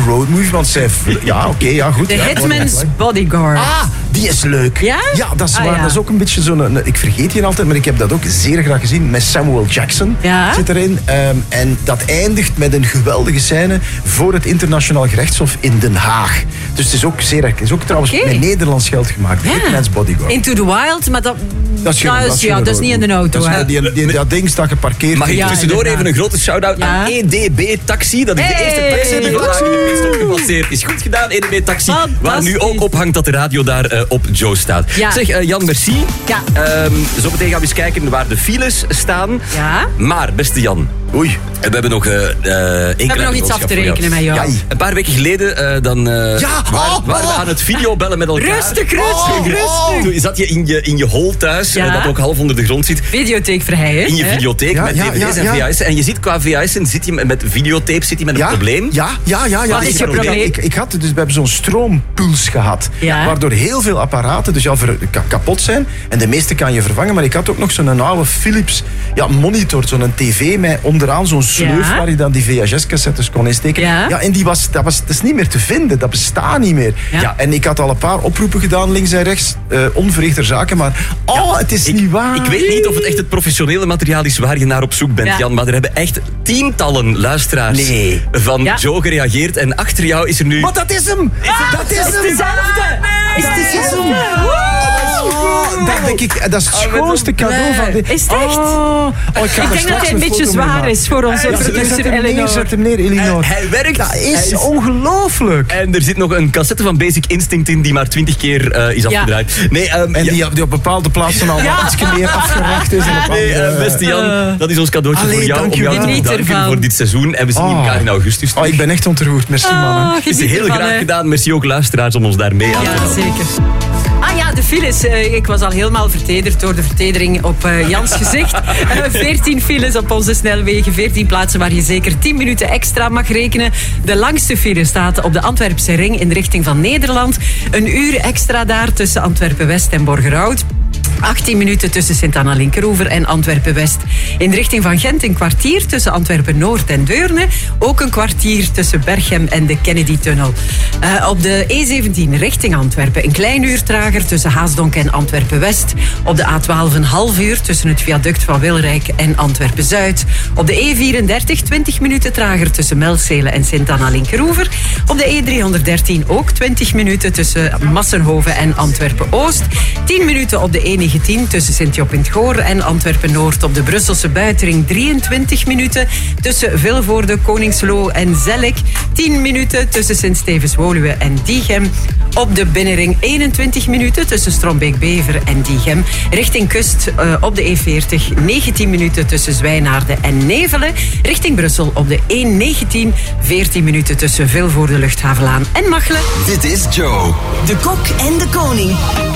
roadmovie, want zij... Ja, oké, goed. The Hitman's Bodyguard. Ah, die is leuk. Ja? Ja, dat is waar. Ja. Dat is ook een beetje zo'n... Ik vergeet die altijd, maar ik heb dat ook zeer graag gezien. Met Samuel Jackson zit erin. En dat eindigt met een geweldige scène voor het internationaal gerechtshof in Den Haag. Dus het is ook zeer... Het is ook trouwens met Nederlands geld gemaakt. The Hitman's Bodyguard. Into the Wild, maar dat is niet in de auto. Dat ding staat geparkeerd. Mag ik tussendoor even een grote shout-out aan EDB Taxi. Dat is de eerste taxi die vandaag in de pitstop gepasseerd is. Goed gedaan, EDB Taxi. Waar nu ook ophangt dat de radio daar op Joe staat. Ja. Zeg, Jan, merci. Ja. Zo meteen gaan we eens kijken waar de files staan. Ja. Maar, beste Jan... Oei. We hebben nog we hebben nog iets af te rekenen met jou. Ja, een paar weken geleden waren we aan het videobellen met elkaar. Rustig. Toen zat je in je hol thuis, dat ook half onder de grond zit. Videotheek vrij, hè? In je videotheek met dvd's en VHS. En je ziet qua VHS zit je met videotape met een probleem. Ja. Wat is je probleem? We hebben zo'n stroompuls gehad. Ja. Waardoor heel veel apparaten dus kapot zijn. En de meeste kan je vervangen. Maar ik had ook nog zo'n oude Philips monitor. Zo'n tv met onderaan zo'n sleuf waar je dan die VHS-cassettes kon insteken. Ja, en dat is niet meer te vinden. Dat bestaat niet meer. Ja. En ik had al een paar oproepen gedaan, links en rechts. Onverrichter zaken. Maar het is niet waar. Ik weet niet of het echt het professionele materiaal is waar je naar op zoek bent, Jan. Maar er hebben echt tientallen luisteraars van Joe gereageerd. En achter jou is er nu... Maar dat is hem! Dat is hem! Dezelfde! Is dat is het schoonste cadeau van dit. Is het echt? Ik denk dat hij een beetje zwaar is voor onze producer Elinor. Zet hem neer, Elinor. Hij werkt. Dat is ongelooflijk. En er zit nog een cassette van Basic Instinct in die maar 20 keer is afgedraaid. Nee, en die op bepaalde plaatsen al iets meer afgeracht is. Beste Jan, dat is ons cadeautje voor jou. Om jou te bedanken voor dit seizoen. En we zien elkaar in augustus terug. Ik ben echt ontroerd. Merci, man. Het is heel graag gedaan. Merci ook luisteraars om ons daar mee aan te helpen. Ja, zeker. De files. Ik was al helemaal vertederd door de vertedering op Jans gezicht. 14 files op onze snelwegen. 14 plaatsen waar je zeker 10 minuten extra mag rekenen. De langste file staat op de Antwerpse ring in de richting van Nederland. Een uur extra daar tussen Antwerpen-West en Borgerhout. 18 minuten tussen Sint-Anna-Linkeroever en Antwerpen-West. In de richting van Gent een kwartier tussen Antwerpen-Noord en Deurne. Ook een kwartier tussen Berchem en de Kennedy-tunnel. Op de E17 richting Antwerpen een klein uur trager tussen Haasdonk en Antwerpen-West. Op de A12 een half uur tussen het viaduct van Wilrijk en Antwerpen-Zuid. Op de E34 20 minuten trager tussen Melzele en Sint-Anna-Linkeroever. Op de E313 ook 20 minuten tussen Massenhoven en Antwerpen-Oost. 10 minuten op de E19 tussen Sint-Job-in-het-Goor en Antwerpen-Noord. Op de Brusselse buitenring 23 minuten tussen Vilvoorde, Koningsloo en Zellik. 10 minuten tussen Sint-Stevens-Woluwe en Diegem. Op de binnenring 21 minuten tussen Strombeek-Bever en Diegem. Richting kust op de E40 19 minuten tussen Zwijnaarden en Nevelen. Richting Brussel op de E19 14 minuten tussen Vilvoorde, Luchthavelaan en Machelen. Dit is Joe. De Kok en de Koning.